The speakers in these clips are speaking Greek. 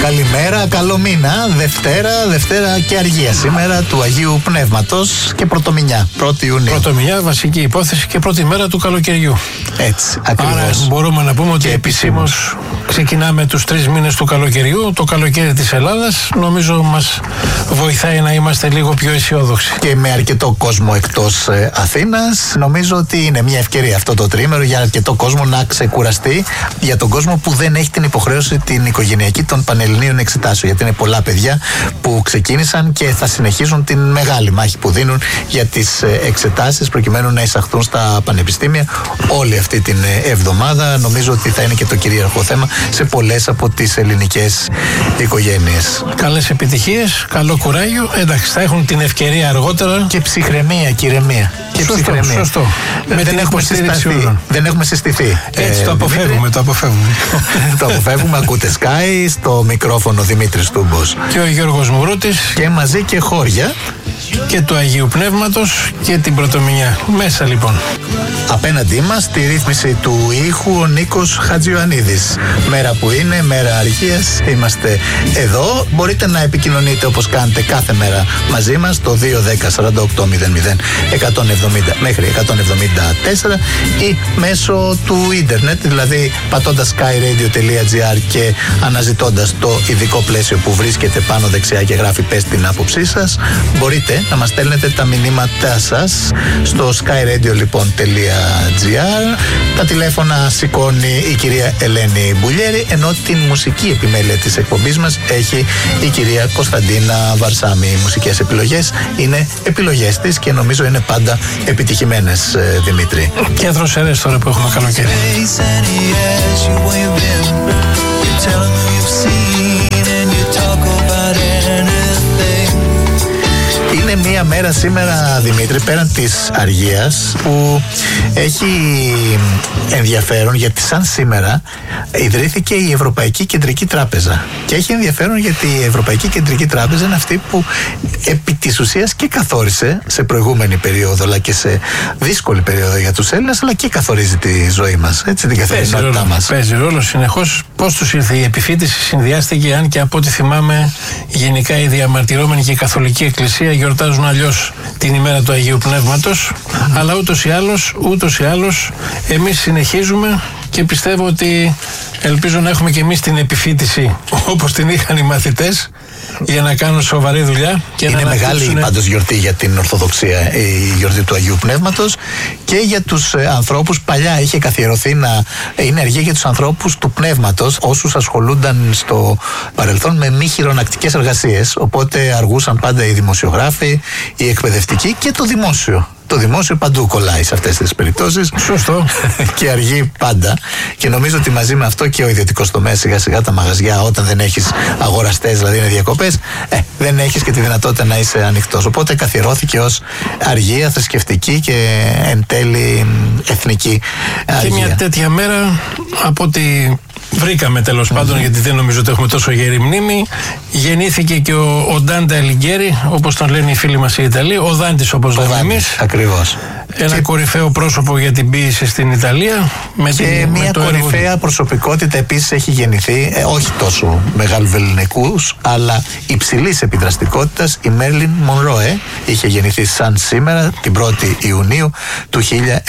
Καλημέρα, καλό μήνα. Δευτέρα και αργία σήμερα του Αγίου Πνεύματος και Πρωτομηνιά, 1η Ιουνίου. Πρωτομηνιά, βασική υπόθεση και πρώτη μέρα του καλοκαιριού. Έτσι, ακριβώς. Άρα μπορούμε να πούμε ότι επισήμως ξεκινάμε τους 3 μήνες του καλοκαιριού. Το καλοκαίρι της Ελλάδας νομίζω μας βοηθάει να είμαστε λίγο πιο αισιόδοξοι. Και με αρκετό κόσμο εκτός Αθήνας, νομίζω ότι είναι μια ευκαιρία αυτό το τρίμερο για αρκετό κόσμο να ξεκουραστεί. Για τον κόσμο που δεν έχει την υποχρέωση την οικογενειακή των πανελληνίων εξετάσεων. Γιατί είναι πολλά παιδιά που ξεκίνησαν και θα συνεχίσουν την μεγάλη μάχη που δίνουν για τις εξετάσεις προκειμένου να εισαχθούν στα πανεπιστήμια όλη αυτή την εβδομάδα. Νομίζω ότι θα είναι και το κυρίαρχο θέμα σε πολλές από τις ελληνικές οικογένειες. Καλές επιτυχίες, καλό κουράγιο. Εντάξει, θα έχουν την ευκαιρία αργότερα. Και ψυχραιμία και ηρεμία. Και σωστό. Με την υποστήριξη όλων. Δεν έχουμε συστηθεί. Έτσι το αποφεύγουμε. Το αποφεύγουμε. Ακούτε Sky, στο μικρόφωνο Δημήτρης Τούμπος και ο Γιώργος Μουρούτης. Και μαζί και χώρια. Και του Αγίου Πνεύματος και την Πρωτομηνιά. Μέσα λοιπόν. Απέναντί μας στη ρύθμιση του ήχου ο Νίκος Χατζιωαννίδης. Μέρα που είναι, μέρα αργίας. Είμαστε εδώ. Μπορείτε να επικοινωνείτε όπως κάνετε κάθε μέρα μαζί μας το 210-4800-170 μέχρι 174 ή μέσω του ίντερνετ, δηλαδή πατώντας skyradio.gr και αναζητώντας το ειδικό πλαίσιο που βρίσκεται πάνω δεξιά και γράφει «Πες την άποψή σας». Μπορείτε να μας στέλνετε τα μηνύματά σας στο skyradio.gr. Τα τηλέφωνα σηκώνει η κυρία Ελένη Μπουλιέρη, ενώ την μουσική επιμέλεια της εκπομπής μας έχει η κυρία Κωνσταντίνα Βαρσάμι. Οι μουσικές επιλογές είναι επιλογές της και νομίζω είναι πάντα επιτυχημένες, Δημήτρη. Και δροσερές τώρα που έχουμε καλοκαίρι. Είναι μία μέρα σήμερα, Δημήτρη, πέραν της αργίας, που έχει ενδιαφέρον γιατί σαν σήμερα ιδρύθηκε η Ευρωπαϊκή Κεντρική Τράπεζα. Και έχει ενδιαφέρον γιατί η Ευρωπαϊκή Κεντρική Τράπεζα είναι αυτή που επί της ουσίας και καθόρισε σε προηγούμενη περίοδο, αλλά και σε δύσκολη περίοδο για τους Έλληνες, αλλά και καθορίζει τη ζωή μας, έτσι, την καθημερινότητά μας. Παίζει ρόλο συνεχώς. Πώς τους ήρθε η επιφύτηση, συνδυάστηκε, αν και από ό,τι θυμάμαι γενικά οι διαμαρτυρόμενοι και η Καθολική Εκκλησία γιορτάζουν αλλιώς την ημέρα του Αγίου Πνεύματος, αλλά ούτως ή άλλως εμείς συνεχίζουμε και πιστεύω ότι ελπίζω να έχουμε και εμείς την επιφύτηση όπως την είχαν οι μαθητές για να κάνουν σοβαρή δουλειά. Και είναι μεγάλη πάντως γιορτή για την Ορθοδοξία η γιορτή του Αγίου Πνεύματος και για τους ανθρώπους. Παλιά είχε καθιερωθεί να είναι αργία για τους ανθρώπους του πνεύματος, όσους ασχολούνταν στο παρελθόν με μη χειρονακτικές εργασίες. Οπότε αργούσαν πάντα οι δημοσιογράφοι, οι εκπαιδευτικοί και το δημόσιο. Το δημόσιο παντού κολλάει σε αυτές τις περιπτώσεις. Σωστό. Και αργεί πάντα. Και νομίζω ότι μαζί με αυτό και ο ιδιωτικός τομέας, σιγά σιγά τα μαγαζιά, όταν δεν έχεις αγοραστές, δηλαδή είναι διακοπές, δεν έχεις και τη δυνατότητα να είσαι ανοιχτός. Οπότε καθιερώθηκε ως αργία θρησκευτική και εν τέλει εθνική αργία. Και μια τέτοια μέρα, από ό,τι βρήκαμε τέλος πάντων, γιατί δεν νομίζω ότι έχουμε τόσο γερή μνήμη, γεννήθηκε και ο Ντάντε Αλιγκέρι, όπως τον λένε οι φίλοι μας οι Ιταλοί, ο Δάντης όπως λέμε εμείς. Ακριβώς. Ένα κορυφαίο πρόσωπο για την ποίηση στην Ιταλία. Και μια κορυφαία προσωπικότητα επίσης έχει γεννηθεί, όχι τόσο μεγάλου βεληνικούς, αλλά υψηλής επιδραστικότητας, η Μέρλιν Μονρόε. Είχε γεννηθεί σαν σήμερα, την 1η Ιουνίου του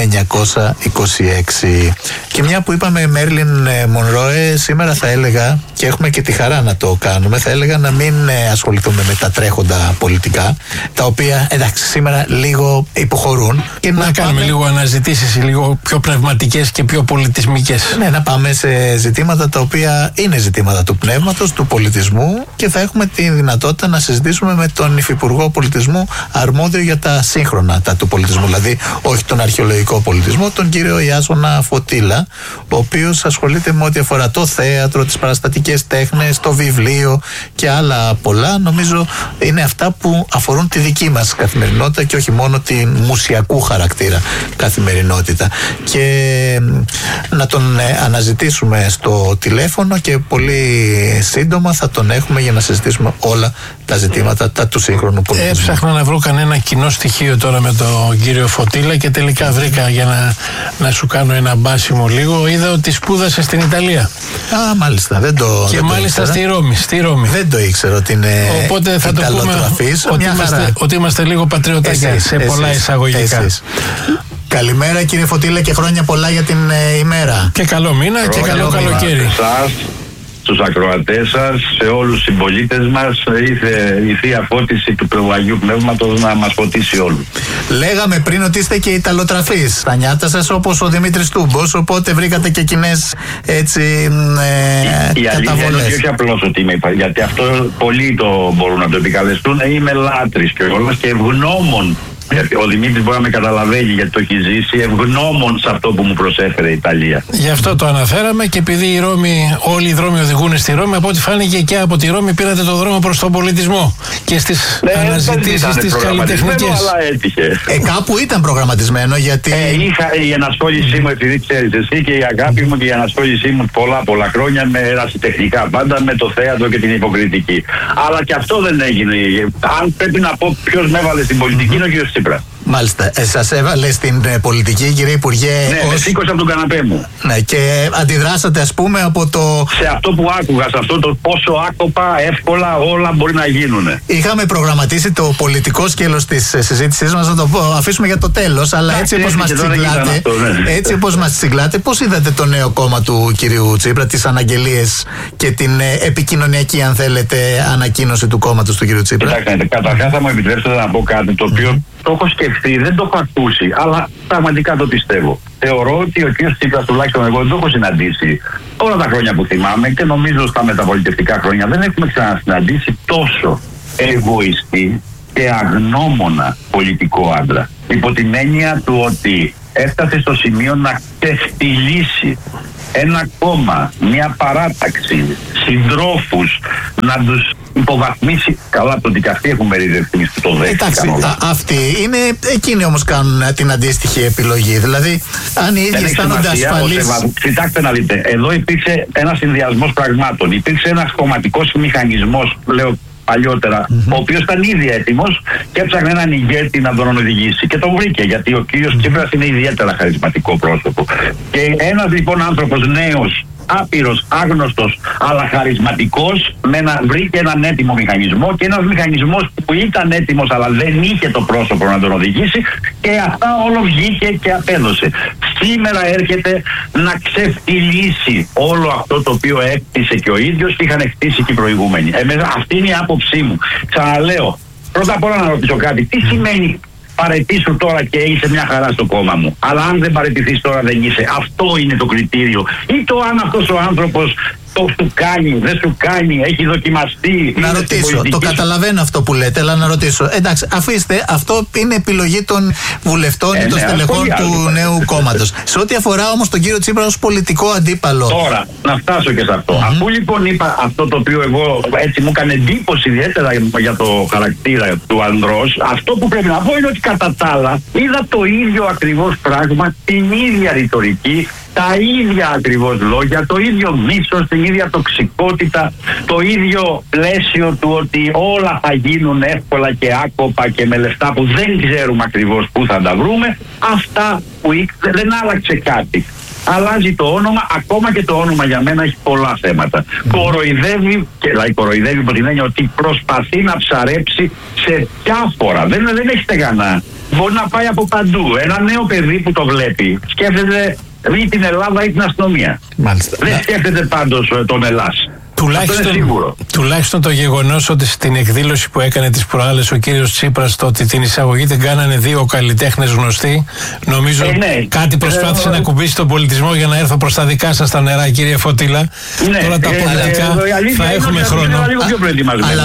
1926. Και μια που είπαμε Μέρλιν Μονρόε, σήμερα θα έλεγα, και έχουμε και τη χαρά να το κάνουμε, θα έλεγα να μην ασχοληθούμε με τα τρέχοντα πολιτικά, τα οποία εντάξει σήμερα λίγο υποχωρούν. Και να κάνουμε λίγο αναζητήσεις, λίγο πιο πνευματικές και πιο πολιτισμικές. Ναι, να πάμε σε ζητήματα τα οποία είναι ζητήματα του πνεύματος, του πολιτισμού, και θα έχουμε τη δυνατότητα να συζητήσουμε με τον Υφυπουργό Πολιτισμού αρμόδιο για τα σύγχρονα του πολιτισμού, δηλαδή όχι τον αρχαιολογικό πολιτισμό, τον κύριο Ιάσονα Φωτήλα, ο οποίος ασχολείται με ό,τι αφορά το θέατρο, τις παραστατικές τέχνες, το βιβλίο και άλλα πολλά. Νομίζω είναι αυτά που αφορούν τη δική μας καθημερινότητα και όχι μόνο τη μουσιακού χαρακτήρα καθημερινότητα. Και να τον αναζητήσουμε στο τηλέφωνο και πολύ σύντομα θα τον έχουμε για να συζητήσουμε όλα τα ζητήματα του σύγχρονου πολιτισμού. Έψαχνα να βρω κανένα κοινό στοιχείο τώρα με τον κύριο Φωτίλα και τελικά βρήκα, για να σου κάνω ένα μπάσιμο λίγο. Είδα ότι σπούδασε στην Ιταλία. Α, μάλιστα. Και μάλιστα στη Ρώμη. Δεν το ήξερα ότι είναι. Οπότε θα το πούμε ότι είμαστε λίγο πατριωτάκια σε πολλά εισαγωγικά. Καλημέρα κύριε Φωτίλα και χρόνια πολλά για την ημέρα. Και καλό μήνα και καλό καλοκαίρι. Στους ακροατές σας, σε όλους τους συμπολίτες μας, ήρθε η Θεία Φώτιση του Αγίου Πνεύματος να μας φωτίσει όλους. Λέγαμε πριν ότι είστε και Ιταλοτραφείς στα νιάτα σας, όπως ο Δημήτρης Τούμπος, οπότε βρήκατε και κοινές έτσι η αλήθεια είναι ότι όχι απλώς ότι είμαι, γιατί αυτό πολλοί το μπορούν να το επικαλεστούν, είμαι λάτρης και όλος και ευγνώμων. Γιατί ο Δημήτρης μπορεί να με καταλαβαίνει γιατί το έχει ζήσει, ευγνώμων σε αυτό που μου προσέφερε η Ιταλία. Γι' αυτό το αναφέραμε και επειδή όλοι οι δρόμοι οδηγούν στη Ρώμη, από ό,τι φάνηκε και από τη Ρώμη πήρατε το δρόμο προς τον πολιτισμό και στις αναζητήσεις τις καλλιτεχνικές. Αλλά έτυχε. Κάπου ήταν προγραμματισμένο γιατί. Είχα η ενασχόλησή μου, επειδή ξέρεις εσύ και η αγάπη μου και η ενασχόλησή μου πολλά χρόνια με ερασιτεχνικά, πάντα με το θέατρο και την υποκριτική. Αλλά και αυτό δεν έγινε. Αν πρέπει να πω ποιος με έβαλε στην πολιτική, είναι ο κ. Τσίπρας. Μάλιστα. Σας έβαλε στην πολιτική, κύριε Υπουργέ. Ναι, με σήκωσε από τον καναπέ μου. Ναι, και αντιδράσατε, ας πούμε, από το. Σε αυτό που άκουγα, σε αυτό το πόσο άκοπα, εύκολα όλα μπορεί να γίνουν. Είχαμε προγραμματίσει το πολιτικό σκέλος της συζήτησής μας, να το αφήσουμε για το τέλος, αλλά έτσι όπως μας τσιγκλάτε, έτσι όπως μας τσιγκλάτε, πώς είδατε το νέο κόμμα του κυρίου Τσίπρα, τις αναγγελίες και την επικοινωνιακή, αν θέλετε, ανακοίνωση του κόμματος του κυρίου Τσίπρα? Κοιτάξτε, καταρχάς θα μου επιτρέψετε να πω κάτι το οποίο το έχω σκεφτεί, δεν το έχω ακούσει, αλλά πραγματικά το πιστεύω. Θεωρώ ότι ο κ. Τσίπρας, τουλάχιστον εγώ, δεν το έχω συναντήσει όλα τα χρόνια που θυμάμαι και νομίζω στα μεταπολιτευτικά χρόνια δεν έχουμε ξανασυναντήσει τόσο εγωιστή και αγνώμονα πολιτικό άντρα. Υπό την έννοια του ότι έφτασε στο σημείο να ξεφτυλίσει ένα κόμμα, μια παράταξη, συντρόφους, να τους υποβαθμίσει. Καλά, το ότι και αυτοί έχουν μεριδευτεί που το δέχτηκαν. Εντάξει, αυτοί είναι, εκείνοι όμως κάνουν την αντίστοιχη επιλογή. Δηλαδή, αν οι ίδιοι αισθάνονται ασφαλείς. Κοιτάξτε να δείτε, εδώ υπήρξε ένας συνδυασμός πραγμάτων. Υπήρξε ένας κομματικός μηχανισμός, λέω παλιότερα, ο οποίος ήταν ήδη έτοιμος και έψαχνε έναν ηγέτη να τον οδηγήσει. Και τον βρήκε, γιατί ο κύριος Τσίπρας είναι ιδιαίτερα χαρισματικό πρόσωπο. Και ένας λοιπόν άνθρωπος νέος, άπειρος, άγνωστος, αλλά χαρισματικός, βρήκε έναν έτοιμο μηχανισμό και ένας μηχανισμός που ήταν έτοιμος αλλά δεν είχε το πρόσωπο να τον οδηγήσει και αυτά όλο βγήκε και απέδωσε. Σήμερα έρχεται να ξεφτυλίσει όλο αυτό το οποίο έκτισε και ο ίδιος και είχαν χτίσει και οι προηγούμενοι. Αυτή είναι η άποψή μου. Ξαναλέω, πρώτα απ' όλα να ρωτήσω κάτι. Τι σημαίνει παραιτήσου τώρα και είσαι μια χαρά στο κόμμα μου? Αλλά αν δεν παραιτηθείς τώρα δεν είσαι. Αυτό είναι το κριτήριο. Ή το αν αυτός ο άνθρωπος το σου κάνει, δεν σου κάνει, έχει δοκιμαστεί. Να ρωτήσω, το καταλαβαίνω αυτό που λέτε, αλλά να ρωτήσω. Εντάξει, αφήστε, αυτό είναι επιλογή των βουλευτών ή των στελεχών του νέου κόμματος. Σε ό,τι αφορά όμως τον κύριο Τσίπρα ως πολιτικό αντίπαλο. Τώρα, να φτάσω και σε αυτό. Αφού λοιπόν είπα αυτό το οποίο εγώ έτσι μου έκανε εντύπωση ιδιαίτερα για το χαρακτήρα του ανδρός, αυτό που πρέπει να πω είναι ότι κατά τα άλλα είδα το ίδιο ακριβώς πράγμα, την ίδια ρητορική, τα ίδια ακριβώς λόγια, το ίδιο μίσος, την ίδια τοξικότητα, το ίδιο πλαίσιο του ότι όλα θα γίνουν εύκολα και άκοπα και με λεφτά που δεν ξέρουμε ακριβώς πού θα τα βρούμε. Αυτά που δεν άλλαξε κάτι. Αλλάζει το όνομα, ακόμα και το όνομα για μένα έχει πολλά θέματα. Κοροϊδεύει, και δηλαδή κοροϊδεύει από την έννοια ότι προσπαθεί να ψαρέψει σε διάφορα. Δεν έχει στεγανά. Μπορεί να πάει από παντού. Ένα νέο παιδί που το βλέπει σκέφτεται ή την Ελλάδα ή την αστυνομία. Μάλιστα. Δεν σκέφτεται πάντως τον Ελλάς. Τουλάχιστον το γεγονός ότι στην εκδήλωση που έκανε τις προάλλες ο κύριος Τσίπρας, το ότι την εισαγωγή την κάνανε δύο καλλιτέχνες γνωστοί, νομίζω κάτι προσπάθησε να κουμπίσει τον πολιτισμό για να έρθω προς τα δικά σας τα νερά, κύριε Φωτίλα. Τώρα τα πολιτικά θα έχουμε χρόνο. Αλλά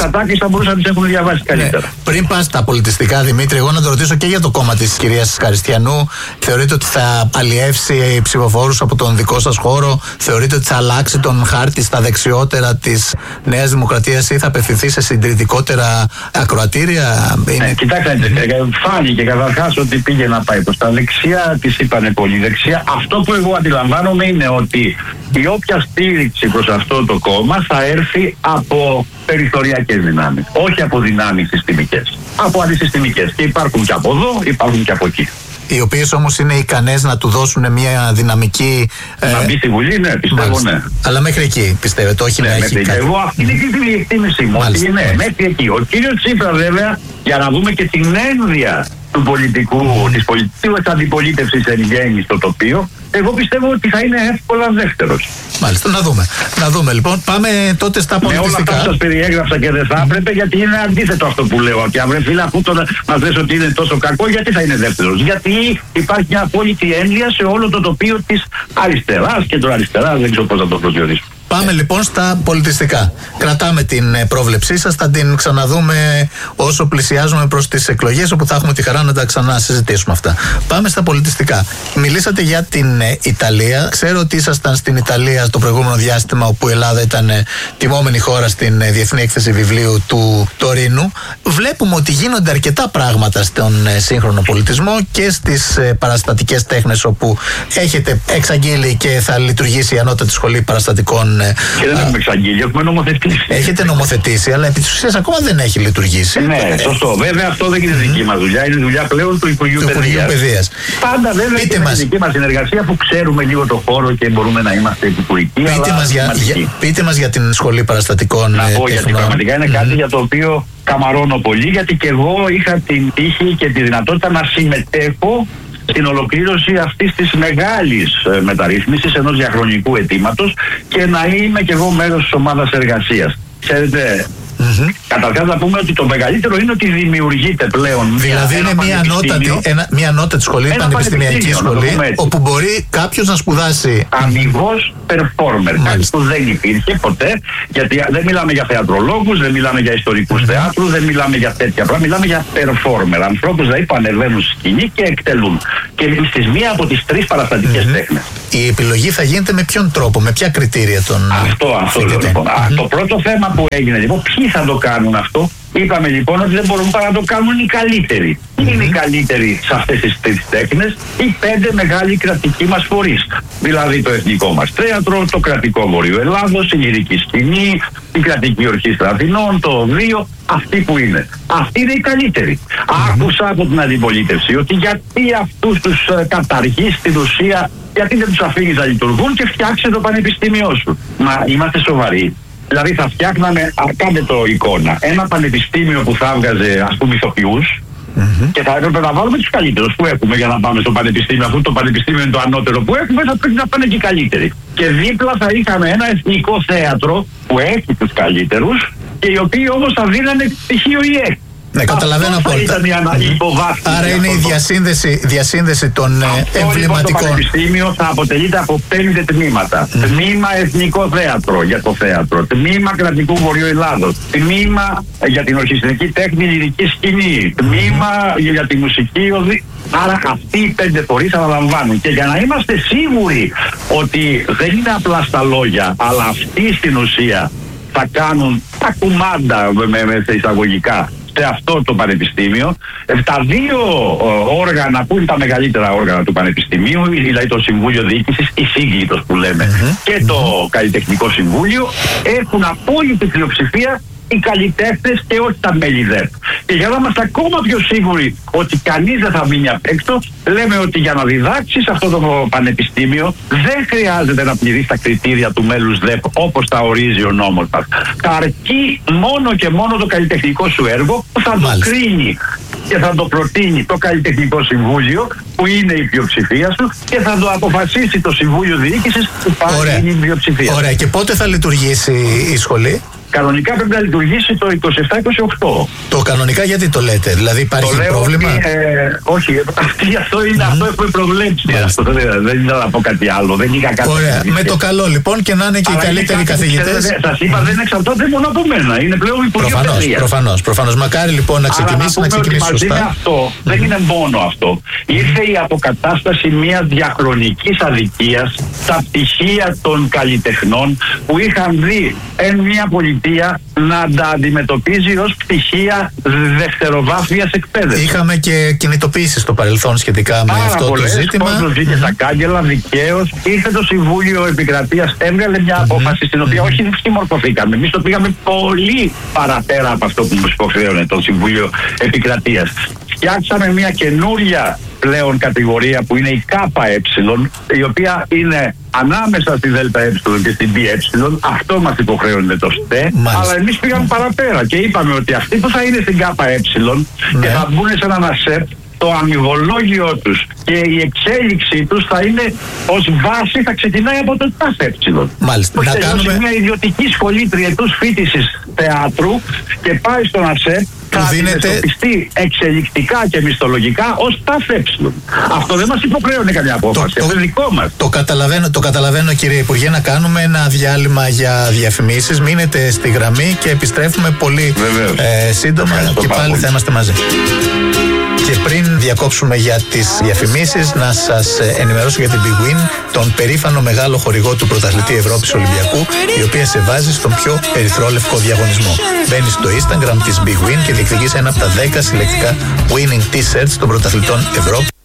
πριν πας στα πολιτιστικά, Δημήτρη, εγώ να το ρωτήσω και για το κόμμα της κυρίας Χαριστιανού. Θεωρείτε ότι θα αλλιεύσει ψηφοφόρους από τον δικό σας χώρο? Θεωρείτε ότι θα αλλάξει τον χάρτη στα δεξιά δεξιότερα της Νέας Δημοκρατίας ή θα απευθυνθεί σε συντηρητικότερα ακροατήρια? Κοιτάξτε, φάνηκε καταρχάς ότι πήγε να πάει προς τα δεξιά, της είπανε πολύ δεξιά. Αυτό που εγώ αντιλαμβάνομαι είναι ότι η όποια στήριξη προς αυτό το κόμμα θα έρθει από περιθωριακές δυνάμεις, όχι από δυνάμεις συστημικές, από αντισυστημικές. Και υπάρχουν και από εδώ, υπάρχουν και από εκεί. Οι οποίες όμως είναι ικανές να του δώσουν μια δυναμική. Να μπει στη Βουλή, ναι, πιστεύω, ναι. Αλλά μέχρι εκεί πιστεύετε, όχι να έχει κάτι. Εγώ αυτή είναι η εκτίμηση μου. Ότι ναι, μέχρι εκεί. Ο κύριος Τσίπρα, βέβαια, για να δούμε και την ένδυα του πολιτικού, της πολιτικής αντιπολίτευσης εν γέννη στο τοπίο, εγώ πιστεύω ότι θα είναι εύκολα δεύτερος. Μάλιστα, να δούμε λοιπόν. Πάμε τότε στα πολιτιστικά. Με όλα αυτά σας περιέγραψα και δεν θα έπρεπε, γιατί είναι αντίθετο αυτό που λέω. Και αν βρε φίλε, αφού μας λες ότι είναι τόσο κακό, γιατί θα είναι δεύτερος? Γιατί υπάρχει μια απόλυτη ένδυα σε όλο το τοπίο της αριστεράς και το αριστεράς, δεν ξέρω πώς θα το προσδιορίσω. Πάμε λοιπόν στα πολιτιστικά. Κρατάμε την πρόβλεψή σας, θα την ξαναδούμε όσο πλησιάζουμε προς τις εκλογές, όπου θα έχουμε τη χαρά να τα ξανασυζητήσουμε αυτά. Πάμε στα πολιτιστικά. Μιλήσατε για την Ιταλία. Ξέρω ότι ήσασταν στην Ιταλία στο προηγούμενο διάστημα, όπου η Ελλάδα ήταν τιμόμενη χώρα στην Διεθνή Έκθεση Βιβλίου του Τωρίνου. Βλέπουμε ότι γίνονται αρκετά πράγματα στον σύγχρονο πολιτισμό και στις παραστατικές τέχνες, όπου έχετε εξαγγείλει και θα λειτουργήσει η Ανώτατη Σχολή Παραστατικών. Και δεν έχουμε εξαγγείλει, έχουμε νομοθετήσει. Έχετε νομοθετήσει, αλλά επί της ουσίας ακόμα δεν έχει λειτουργήσει. Ναι, σωστό. Βέβαια, αυτό δεν είναι δική μας δουλειά, είναι δουλειά πλέον του Υπουργείου Παιδείας. Πάντα βέβαια είναι η δική μας συνεργασία που ξέρουμε λίγο το χώρο και μπορούμε να είμαστε επικουρικοί. Πείτε μας για την Σχολή Παραστατικών. Να πω, γιατί πραγματικά είναι κάτι για το οποίο καμαρώνω πολύ, γιατί και εγώ είχα την τύχη και τη δυνατότητα να συμμετέχω στην ολοκλήρωση αυτής της μεγάλης μεταρρύθμισης, ενός διαχρονικού αιτήματος, και να είμαι και εγώ μέρος της ομάδας εργασίας. Ξέρετε, καταρχάς να πούμε ότι το μεγαλύτερο είναι ότι δημιουργείται πλέον. Δηλαδή είναι μια ανώτατη σχολή, πανεπιστημιακή σχολή, όπου μπορεί κάποιος να σπουδάσει. Αμιγώς performer. Κάτι που δεν υπήρχε ποτέ, γιατί δεν μιλάμε για θεατρολόγους, δεν μιλάμε για ιστορικούς θεάτρου, δεν μιλάμε για τέτοια πράγματα. Μιλάμε για performer. Ανθρώπους δηλαδή που ανεβαίνουν στη σκηνή και εκτελούν. Και στις μία από τις τρεις παραστατικές τέχνες. Η επιλογή θα γίνεται με ποιον τρόπο, με ποια κριτήρια των. Αυτό λοιπόν. Το πρώτο θέμα που έγινε λοιπόν, ποιοι θα το κάνουν αυτό? Είπαμε λοιπόν ότι δεν μπορούν παρά να το κάνουν οι καλύτεροι. Είναι οι καλύτεροι σε αυτές τις τρεις τέχνες, οι 5 μεγάλοι κρατικοί μας φορείς. Δηλαδή το Εθνικό μας Θέατρο, το Κρατικό Βορείο Ελλάδος, η Λυρική Σκηνή, η Κρατική Ορχήστρα Αθηνών, το Οδείο, αυτοί που είναι. Αυτοί είναι οι καλύτεροι. Άκουσα από την αντιπολίτευση ότι γιατί αυτούς τους καταργείς στην ουσία, γιατί δεν τους αφήνεις να λειτουργούν και φτιάξε το πανεπιστήμιό σου. Μα είμαστε σοβαροί? Δηλαδή θα φτιάχναμε, κάντε το εικόνα, ένα πανεπιστήμιο που θα έβγαζε ας πούμε ηθοποιούς, και θα έπρεπε να βάλουμε τους καλύτερους που έχουμε για να πάμε στο πανεπιστήμιο. Αφού το πανεπιστήμιο είναι το ανώτερο που έχουμε, θα πρέπει να πάνε και οι καλύτεροι. Και δίπλα θα είχαμε ένα εθνικό θέατρο που έχει τους καλύτερους και οι οποίοι όμως θα δίνανε πτυχίο ΙΕ. Ναι, καταλαβαίνω απόλυτα. Άρα είναι η διασύνδεση των εμβληματικών. Το πανεπιστήμιο θα αποτελείται από 5 τμήματα. Τμήμα Εθνικό Θέατρο για το θέατρο, τμήμα Κρατικού Βορείου Ελλάδος, τμήμα για την ορχιστρική τέχνη Λυρική Σκηνή, τμήμα για τη μουσική οδή. Άρα αυτοί οι 5 φορείς αναλαμβάνουν. Και για να είμαστε σίγουροι ότι δεν είναι απλά στα λόγια, αλλά αυτοί στην ουσία θα κάνουν τα κουμάντα με εισαγωγικά σε αυτό το πανεπιστήμιο, τα 2 όργανα που είναι τα μεγαλύτερα όργανα του πανεπιστημίου, δηλαδή το Συμβούλιο Διοίκησης, η σύγκλιτος που λέμε, και το Καλλιτεχνικό Συμβούλιο, έχουν απόλυτη πλειοψηφία οι καλλιτέχνες και όχι τα μέλη ΔΕΠ. Και για να είμαστε ακόμα πιο σίγουροι ότι κανείς δεν θα μείνει απ' έξω, λέμε ότι για να διδάξεις αυτό το πανεπιστήμιο δεν χρειάζεται να πληρείς τα κριτήρια του μέλους ΔΕΠ όπως τα ορίζει ο νόμος μας. Θα αρκεί μόνο και μόνο το καλλιτεχνικό σου έργο που θα το κρίνει και θα το προτείνει το Καλλιτεχνικό Συμβούλιο, που είναι η πλειοψηφία σου, και θα το αποφασίσει το Συμβούλιο Διοίκησης, που πάλι είναι η πλειοψηφία. Ωραία. Και πότε θα λειτουργήσει η σχολή? Κανονικά πρέπει να λειτουργήσει το 27-28. Το κανονικά γιατί το λέτε, δηλαδή υπάρχει πρόβλημα? Όχι, αυτό έχουμε προβλέψει. Δεν ήθελα να πω κάτι άλλο. Δεν είχα κάτι. Ωραία. Με το καλό λοιπόν και να είναι και οι καλύτεροι καθηγητές. Σας είπα, δεν εξαρτάται μόνο από μένα. Είναι πλέον Υπουργείο Παιδείας. Προφανώς. Μακάρι λοιπόν να ξεκινήσει σωστά. Αυτό δεν είναι μόνο αυτό. Ήρθε η αποκατάσταση μιας διαχρονικής αδικίας στα πτυχία των καλλιτεχνών που είχαν δει μια πολιτεία να τα αντιμετωπίζει ως πτυχία δευτεροβάθμιας εκπαίδευσης. Είχαμε και κινητοποίησεις στο παρελθόν σχετικά με αυτό το ζήτημα. Κόσμος βγήκε στα κάγκελα δικαίως. Ήρθε το Συμβούλιο Επικρατείας, έβγαλε μια απόφαση στην οποία όχι συμμορφωθήκαμε. Εμείς το πήγαμε πολύ παραπέρα από αυτό που μας υποχρέωνε το Συμβούλιο Επικρατείας. Φτιάξαμε μια καινούρια πλέον κατηγορία που είναι η ΚΕ, η οποία είναι ανάμεσα στη ΔΕΛΤΑ και στην ΠΕ. Αυτό μας υποχρέωνε το ΣΤΕ. Αλλά εμείς πήγαμε παραπέρα και είπαμε ότι αυτοί που θα είναι στην ΚΕ και θα μπουν σε έναν ΑΣΕΠ, το αμοιβολόγιο τους και η εξέλιξή τους θα είναι ως βάση, θα ξεκινάει από το ΤΑΣΕ. Μάλιστα. Να κάνουμε μια ιδιωτική σχολή τριετούς φοιτησης θεάτρου και πάει στον ΑΣΕΠ, θα αντιμετωπιστεί εξελικτικά και μισθολογικά ως ΤΑΣΕ. Αυτό δεν μας υποχρέωνε καμιά απόφαση. Αυτό είναι δικό μας. Το καταλαβαίνω κύριε Υπουργέ. Να κάνουμε ένα διάλειμμα για διαφημίσεις. Μείνετε στη γραμμή και επιστρέφουμε πολύ σύντομα και πάλι θα είμαστε μαζί. Και πριν διακόψουμε για τις διαφημίσεις, να σας ενημερώσω για την Big Win, τον περήφανο μεγάλο χορηγό του πρωταθλητή Ευρώπης Ολυμπιακού, η οποία σε βάζει στον πιο ερυθρόλευκο διαγωνισμό. Μπαίνεις στο Instagram της Big Win και διεκδικείς ένα από τα 10 συλλεκτικά winning t-shirts των πρωταθλητών Ευρώπη.